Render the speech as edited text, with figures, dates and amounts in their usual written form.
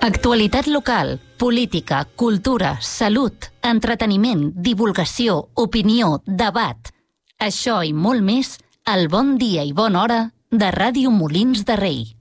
Actualitat local, política, cultura, salut, entreteniment, divulgació, opinió, debat. Això i molt més al Bon Dia i Bona Hora de Ràdio Molins de Rei.